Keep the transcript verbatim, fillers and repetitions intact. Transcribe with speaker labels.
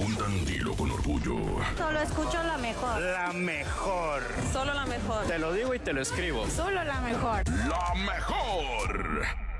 Speaker 1: preguntan, dilo con orgullo.
Speaker 2: Solo escucho la mejor.
Speaker 3: La mejor.
Speaker 2: Solo la mejor.
Speaker 3: Te lo digo y te lo escribo.
Speaker 2: Solo la mejor.
Speaker 1: La mejor.